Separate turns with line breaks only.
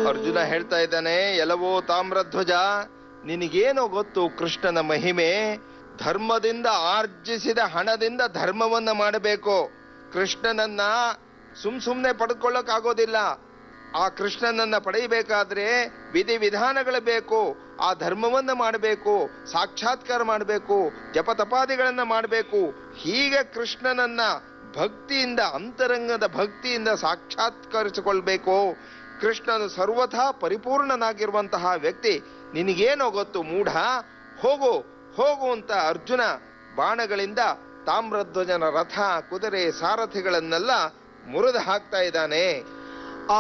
ಅರ್ಜುನ ಹೇಳ್ತಾ ಇದ್ದಾನೆ, ಎಲ್ಲವೋ ತಾಮ್ರಧ್ವಜ, ನಿನಗೇನೋ ಗೊತ್ತು ಕೃಷ್ಣನ ಮಹಿಮೆ? ಧರ್ಮದಿಂದ ಆರ್ಜಿಸಿದ ಹಣದಿಂದ ಧರ್ಮವನ್ನ ಮಾಡಬೇಕು. ಕೃಷ್ಣನನ್ನ ಸುಮ್ನೆ ಪಡೆದುಕೊಳ್ಳಕ್ಕಾಗೋದಿಲ್ಲ. ಆ ಕೃಷ್ಣನನ್ನ ಪಡೆಯಬೇಕಾದ್ರೆ ವಿಧಿವಿಧಾನಗಳು ಬೇಕು. ಆ ಧರ್ಮವನ್ನ ಮಾಡಬೇಕು, ಸಾಕ್ಷಾತ್ಕಾರ ಮಾಡಬೇಕು, ಜಪತಪಾದಿಗಳನ್ನ ಮಾಡಬೇಕು. ಹೀಗೆ ಕೃಷ್ಣನನ್ನ ಭಕ್ತಿಯಿಂದ, ಅಂತರಂಗದ ಭಕ್ತಿಯಿಂದ ಸಾಕ್ಷಾತ್ಕರಿಸಿಕೊಳ್ಬೇಕು. ಕೃಷ್ಣನು ಸರ್ವಥಾ ಪರಿಪೂರ್ಣನಾಗಿರುವಂತಹ ವ್ಯಕ್ತಿ. ನಿನಗೇನೋ ಗೊತ್ತು ಮೂಢ, ಹೋಗು ಹೋಗು ಅಂತ ಅರ್ಜುನ ಬಾಣಗಳಿಂದ ತಾಮ್ರಧ್ವಜನ ರಥ, ಕುದುರೆ, ಸಾರಥಿಗಳನ್ನೆಲ್ಲ ಮುರಿದು ಹಾಕ್ತಾ ಇದ್ದಾನೆ.